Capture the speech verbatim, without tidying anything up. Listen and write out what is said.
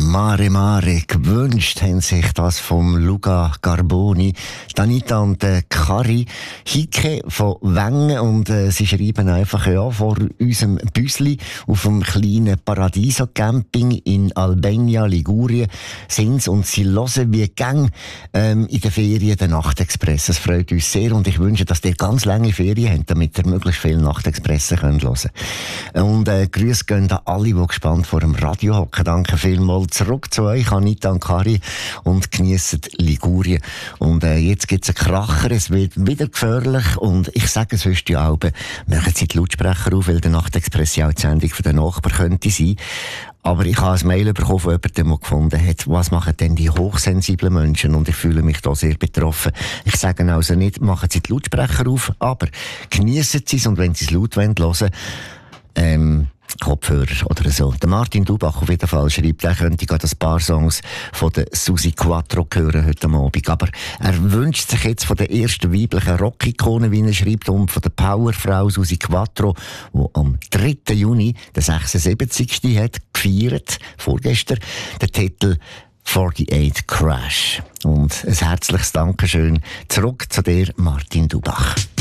Mare Mare gewünscht haben sich das vom Luca Carboni, Danita und äh, Kari Hicke von Wengen, und äh, sie schreiben einfach ja vor unserem Büsli auf dem kleinen Paradiso Camping in Albania, Ligurien sind und sie hören wie gang ähm, in den Ferien den Nachtexpress. Das freut uns sehr und ich wünsche, dass ihr ganz lange Ferien habt, damit ihr möglichst viele Nachtexpressen könnt hören. Und äh, Grüße gehen an alle, die gespannt vor dem Radio hocken. Danke vielmals. Zurück zu euch, Anita und Kari, und geniessen Ligurien. Und äh, jetzt gibt es einen Kracher, es wird wieder gefährlich und ich sage sonst die Alben, machen Sie die Lautsprecher auf, weil der Nachtexpress ja auch die Sendung für den Nachbarn könnte sein. Aber ich habe ein Mail bekommen von jemandem, der gefunden hat, was machen denn die hochsensiblen Menschen? Und ich fühle mich da sehr betroffen. Ich sage also nicht, machen Sie die Lautsprecher auf, aber geniessen Sie es, und wenn Sie es laut hören wollen, ähm, Kopfhörer oder so. Der Martin Dubach auf jeden Fall schreibt, er könnte gerade ein paar Songs von der Susi Quattro hören heute Abend. Aber er wünscht sich jetzt von der ersten weiblichen Rock-Ikone, wie er schreibt, und von der Powerfrau Susi Quattro, die am dritten Juni, den sechsundsiebzigsten hat gefeiert, vorgestern, den Titel achtundvierzig Crash. Und ein herzliches Dankeschön zurück zu dir, Martin Dubach.